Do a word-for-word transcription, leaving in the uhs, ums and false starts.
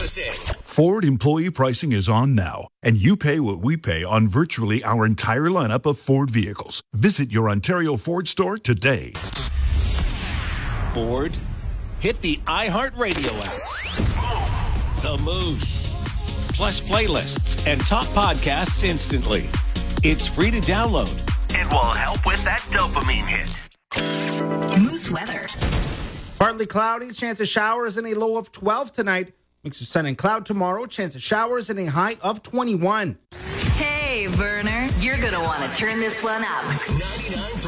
Anderson. Ford employee pricing is on now, and you pay what we pay on virtually our entire lineup of Ford vehicles. Visit your Ontario Ford store today. Bored? Hit the iHeartRadio app. The Moose. Plus playlists and top podcasts instantly. It's free to download. It will help with that dopamine hit. Moose weather. Partly cloudy, chance of showers and a low of twelve tonight. Mix of sun and cloud tomorrow, chance of showers and a high of twenty-one. Hey, Verner, you're going to want to turn this one up. ninety-nine